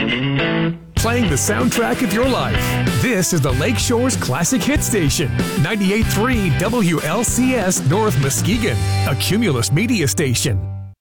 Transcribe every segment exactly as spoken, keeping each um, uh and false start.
Playing the soundtrack of your life. This is the Lakeshore's Classic Hit Station, ninety-eight point three W L C S North Muskegon, a Cumulus media station.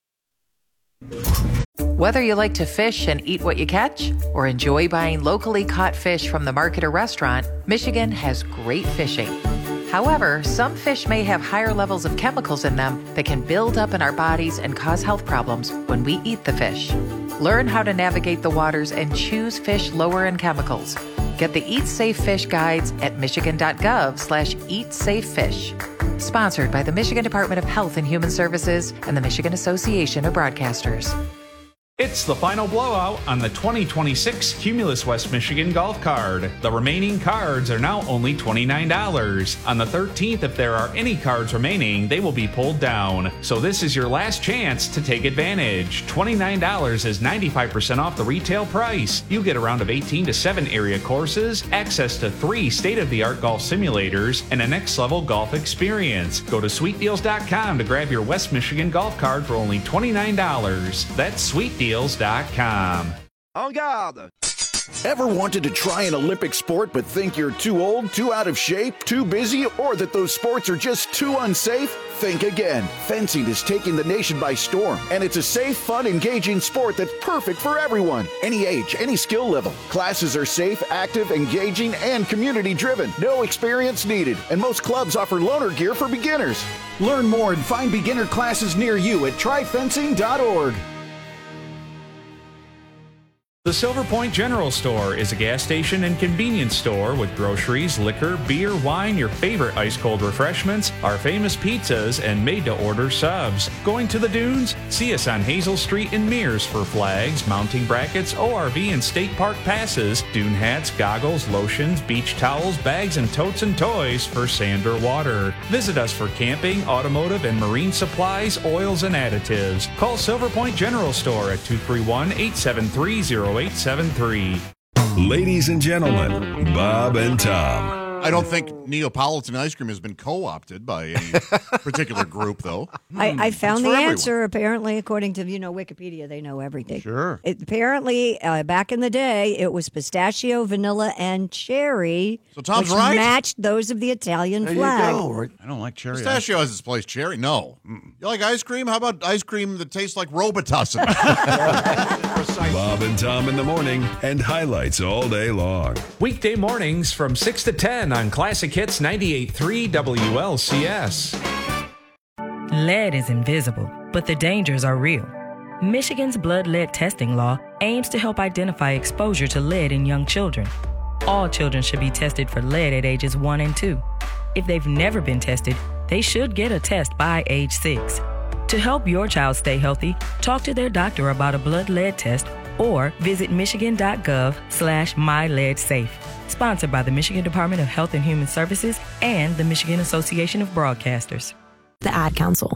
Whether you like to fish and eat what you catch, or enjoy buying locally caught fish from the market or restaurant, Michigan has great fishing. However, some fish may have higher levels of chemicals in them that can build up in our bodies and cause health problems when we eat the fish. Learn how to navigate the waters and choose fish lower in chemicals. Get the Eat Safe Fish guides at michigan.gov slash eat safe fish. Sponsored by the Michigan Department of Health and Human Services and the Michigan Association of Broadcasters. It's the final blowout on the twenty twenty-six Cumulus West Michigan Golf Card. The remaining cards are now only twenty-nine dollars. On the thirteenth, if there are any cards remaining, they will be pulled down. So this is your last chance to take advantage. twenty-nine dollars is ninety-five percent off the retail price. You get a round of eighteen to seven area courses, access to three state-of-the-art golf simulators, and a next-level golf experience. Go to sweet deals dot com to grab your West Michigan Golf Card for only twenty-nine dollars. That's sweet deals dot com. En garde! Ever wanted to try an Olympic sport but think you're too old, too out of shape, too busy, or that those sports are just too unsafe? Think again. Fencing is taking the nation by storm, and it's a safe, fun, engaging sport that's perfect for everyone. Any age, any skill level. Classes are safe, active, engaging, and community-driven. No experience needed, and most clubs offer loaner gear for beginners. Learn more and find beginner classes near you at try fencing dot org. The Silver Point General Store is a gas station and convenience store with groceries, liquor, beer, wine, your favorite ice-cold refreshments, our famous pizzas, and made-to-order subs. Going to the dunes? See us on Hazel Street in Mears for flags, mounting brackets, O R V and state park passes, dune hats, goggles, lotions, beach towels, bags, and totes and toys for sand or water. Visit us for camping, automotive, and marine supplies, oils, and additives. Call Silver Point General Store at two three one, eight seven three, zero eight seven three. Ladies and gentlemen, Bob and Tom. I don't think Neapolitan ice cream has been co-opted by any particular group, though. I, I found It's the for answer. everyone. Apparently, according to you know Wikipedia, they know everything. Sure. It, apparently, uh, back in the day, it was pistachio, vanilla, and cherry. So Tom's which right. matched those of the Italian There flag. you go. I don't like cherry. Pistachio has its place. Cherry, no. You like ice cream? How about ice cream that tastes like Robitussin? Bob and Tom in the morning and highlights all day long. Weekday mornings from six to ten on Classic Hits ninety-eight point three W L C S. Lead is invisible, but the dangers are real. Michigan's blood lead testing law aims to help identify exposure to lead in young children. All children should be tested for lead at ages one and two. If they've never been tested, they should get a test by age six. To help your child stay healthy, talk to their doctor about a blood lead test or visit michigan.gov slash myleadsafe. Sponsored by the Michigan Department of Health and Human Services and the Michigan Association of Broadcasters. The Ad Council.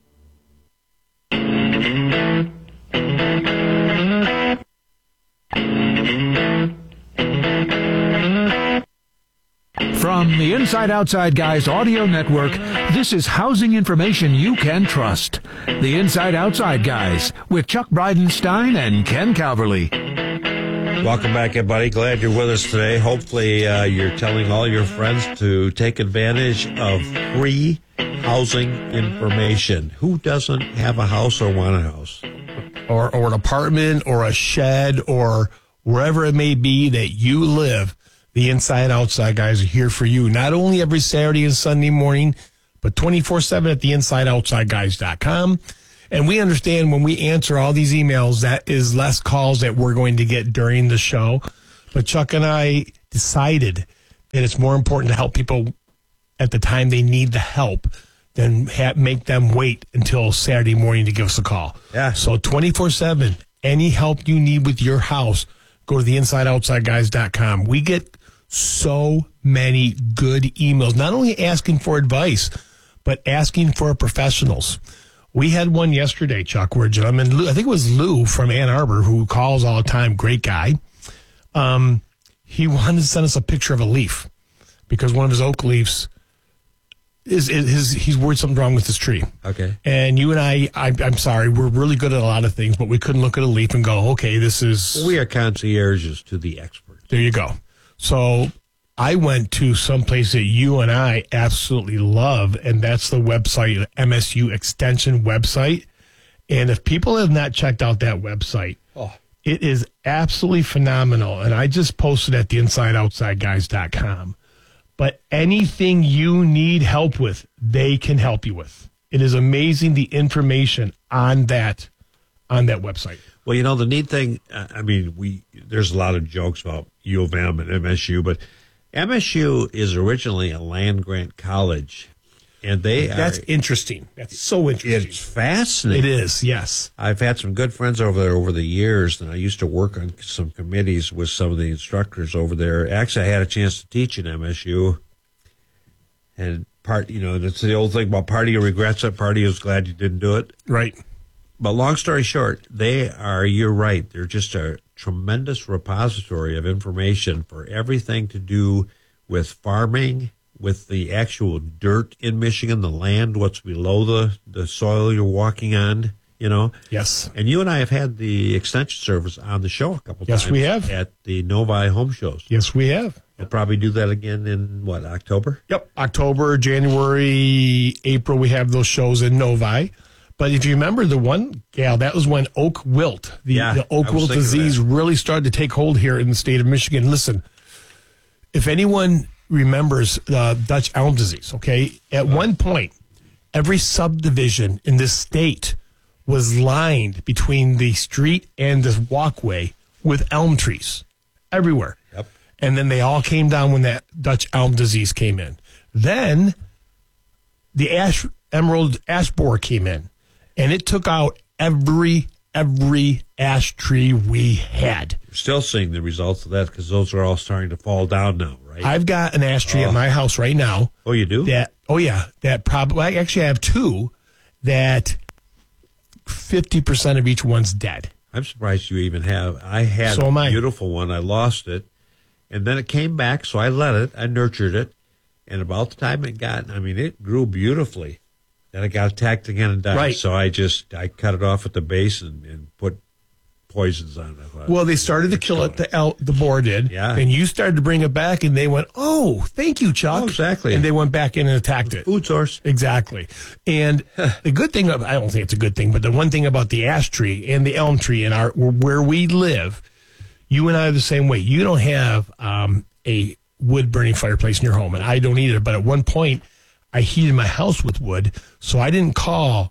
From the Inside Outside Guys audio network, this is housing information you can trust. The Inside Outside Guys with Chuck Bridenstine and Ken Calverley. Welcome back, everybody. Glad you're with us today. Hopefully uh, you're telling all your friends to take advantage of free housing information. Who doesn't have a house or want a house? Or, or an apartment or a shed or wherever it may be that you live. The Inside Outside Guys are here for you, not only every Saturday and Sunday morning, but twenty-four seven at the inside outside guys dot com. And we understand when we answer all these emails, that is less calls that we're going to get during the show. But Chuck and I decided that it's more important to help people at the time they need the help than ha- make them wait until Saturday morning to give us a call. Yeah. So twenty-four seven, any help you need with your house, go to the inside outside guys dot com. We get so many good emails, not only asking for advice, but asking for professionals. We had one yesterday, Chuck, where a gentleman, I think it was Lou from Ann Arbor, who calls all the time, great guy. Um, he wanted to send us a picture of a leaf because one of his oak leaves is, is his, he's worried something wrong with his tree. Okay. And you and I, I, I'm sorry, we're really good at a lot of things, but we couldn't look at a leaf and go, okay, this is... We are concierges to the experts. There you go. So I went to some place that you and I absolutely love, and that's the website, M S U Extension website. And if people have not checked out that website, oh. it is absolutely phenomenal. And I just posted at the inside outside guys dot com. But anything you need help with, they can help you with. It is amazing the information on that on that website. Well, you know, the neat thing, I mean, we there's a lot of jokes about U of M and M S U, but M S U is originally a land-grant college, and they That's are... interesting. That's so interesting. It's fascinating. It is, yes. I've had some good friends over there over the years, and I used to work on some committees with some of the instructors over there. Actually, I had a chance to teach at M S U, and part, you know, it's the old thing about party of regrets, that party is glad you didn't do it. Right. But long story short, they are, you're right, they're just a tremendous repository of information for everything to do with farming, with the actual dirt in Michigan, the land, what's below the, the soil you're walking on, you know. Yes. And you and I have had the extension service on the show a couple yes, times. we have. At the Novi home shows. Yes, we have. We'll probably do that again in, what, October? Yep, October, January, April, we have those shows in Novi. But if you remember the one gal, that was when oak wilt, the, yeah, the oak wilt disease really started to take hold here in the state of Michigan. Listen, if anyone remembers uh, Dutch elm disease, okay, at one point, every subdivision in this state was lined between the street and the walkway with elm trees everywhere. Yep. And then they all came down when that Dutch elm disease came in. Then the ash emerald ash borer came in. And it took out every, every ash tree we had. We're still seeing the results of that because those are all starting to fall down now, right? I've got an ash tree oh. at my house right now. Oh, you do? That Oh, yeah. That probably, actually, I have two that fifty percent of each one's dead. I'm surprised you even have. I had so a beautiful one. I lost it. And then it came back, so I let it. I nurtured it. And about the time it got, I mean, it grew beautifully. Then it got attacked again and died. Right. So I just, I cut it off at the base and, and put poisons on it. Thought, well, they started to kill it, the el- the boar did. Yeah. And you started to bring it back, and they went, oh, thank you, Chuck. Oh, exactly. And they went back in and attacked it. Food source. Exactly. And the good thing, I don't think it's a good thing, but the one thing about the ash tree and the elm tree in our where we live, you and I are the same way. You don't have um, a wood-burning fireplace in your home, and I don't either. But at one point, I heated my house with wood, so I didn't call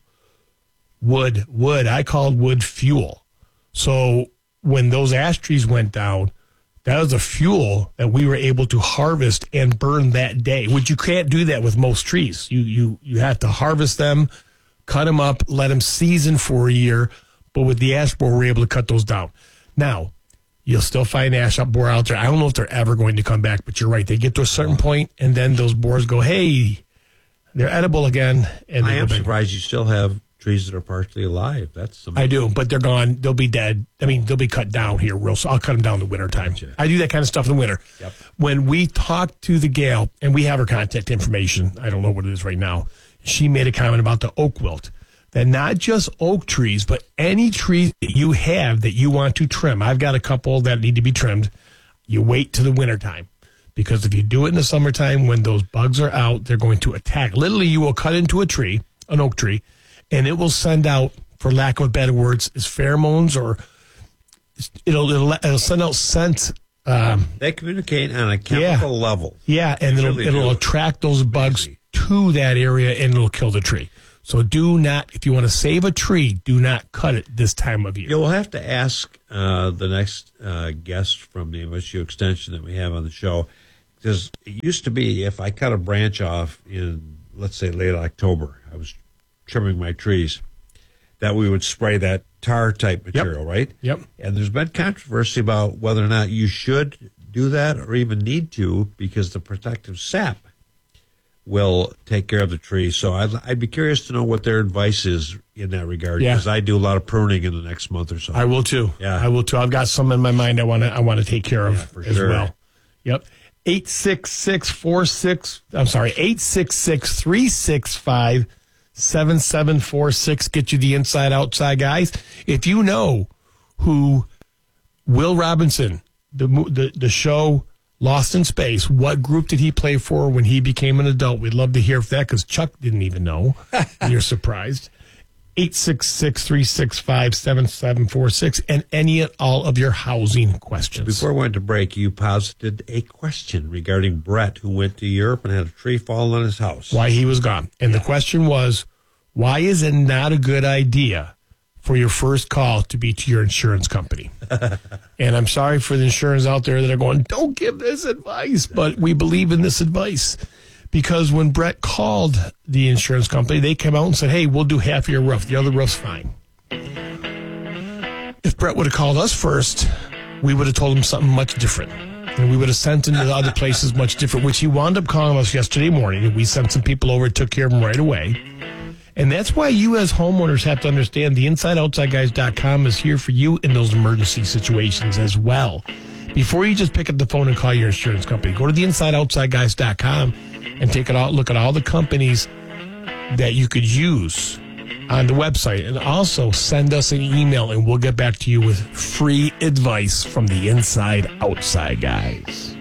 wood wood. I called wood fuel. So when those ash trees went down, that was a fuel that we were able to harvest and burn that day, which you can't do that with most trees. You you you have to harvest them, cut them up, let them season for a year. But with the ash borer, we're able to cut those down. Now, you'll still find ash borer out there. I don't know if they're ever going to come back, but you're right. They get to a certain point, and then those borers go, hey, they're edible again. And I am back. surprised you still have trees that are partially alive. That's amazing. I do, but they're gone. They'll be dead. I mean, they'll be cut down here real soon. I'll cut them down in the wintertime. Gotcha. I do that kind of stuff in the winter. Yep. When we talked to the gal, and we have her contact information, I don't know what it is right now, she made a comment about the oak wilt. That not just oak trees, but any trees that you have that you want to trim. I've got a couple that need to be trimmed. You wait to the wintertime. Because if you do it in the summertime, when those bugs are out, they're going to attack. Literally, you will cut into a tree, an oak tree, and it will send out, for lack of better words, is pheromones or it'll it'll, it'll send out scent. Um, they communicate on a chemical yeah. level. Yeah, and it'll, really it'll attract those bugs to that area, and it'll kill the tree. So do not, if you want to save a tree, do not cut it this time of year. You'll have to ask uh, the next uh, guest from the M S U Extension that we have on the show. Because it used to be, if I cut a branch off in, let's say, late October, I was trimming my trees, that we would spray that tar-type material, yep. right? Yep. And there's been controversy about whether or not you should do that or even need to, because the protective sap will take care of the tree. So I'd, I'd be curious to know what their advice is in that regard, because yeah. I do a lot of pruning in the next month or so. I will too. Yeah, I will too. I've got some in my mind I want to I want to take care of yeah, for as sure. well. Yep. eight six six, four six, I'm sorry, eight six six, three six five, seven seven four six. Get you the inside outside guys. If you know who Will Robinson, the, the, the show Lost in Space, what group did he play for when he became an adult? We'd love to hear that because Chuck didn't even know. You're surprised. eight six six, three six five, seven seven four six, and any and all of your housing questions. Before we went to break, you posited a question regarding Brett, who went to Europe and had a tree fall on his house. Why he was gone. And yeah. The question was, why is it not a good idea for your first call to be to your insurance company? And I'm sorry for the insurers out there that are going, don't give this advice, but we believe in this advice. Because when Brett called the insurance company, they came out and said, hey, we'll do half of your roof. The other roof's fine. If Brett would have called us first, we would have told him something much different. And we would have sent him to other places much different, which he wound up calling us yesterday morning. And we sent some people over and took care of him right away. And that's why you as homeowners have to understand the inside outside guys dot com is here for you in those emergency situations as well. Before you just pick up the phone and call your insurance company, go to the inside outside guys dot com and take a look at all the companies that you could use on the website. And also send us an email and we'll get back to you with free advice from the Inside Outside Guys.